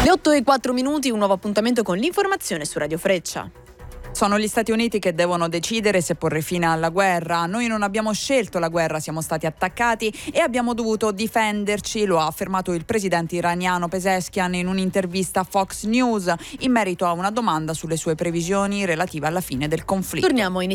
Le 8:04, un nuovo appuntamento con l'informazione su Radio Freccia. Sono gli Stati Uniti che devono decidere se porre fine alla guerra. Noi non abbiamo scelto la guerra, siamo stati attaccati e abbiamo dovuto difenderci, lo ha affermato il presidente iraniano Pezeshkian in un'intervista a Fox News in merito a una domanda sulle sue previsioni relative alla fine del conflitto. Torniamo in